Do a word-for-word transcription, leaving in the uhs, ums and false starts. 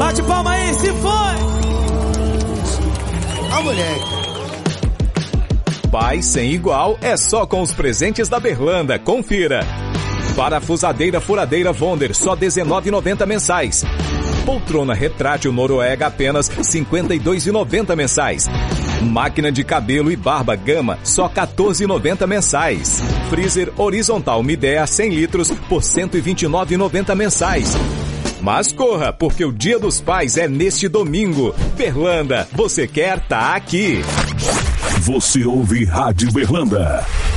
Bate palma aí, se foi! A moleque. Pai sem igual é só com os presentes da Berlanda. Confira. Parafusadeira furadeira Wonder, só dezenove reais e noventa centavos mensais. Poltrona retrátil Noruega, apenas cinquenta e dois reais e noventa centavos mensais. Máquina de cabelo e barba Gama, só quatorze reais e noventa centavos mensais. Freezer horizontal Midea cem litros por cento e vinte e nove reais e noventa centavos mensais. Mas corra, porque o Dia dos Pais é neste domingo. Berlanda, você quer tá aqui. Você ouve Rádio Berlanda.